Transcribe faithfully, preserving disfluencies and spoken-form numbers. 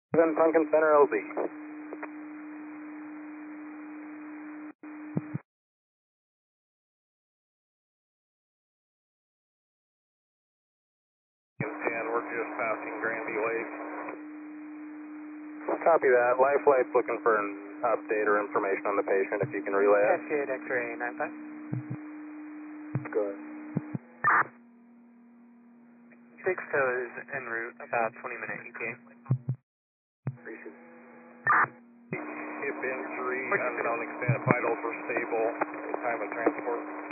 Then Pumpkin Center L Z. And we're just passing Granby Lake. Copy that. Life Flight's looking for an update or information on the patient if you can relay it. F J eight X-ray nine five. Good. Six tow is en route, about twenty minute E T A. Appreciate it. Hip injury, unknown extent vitals were stable at time of transport.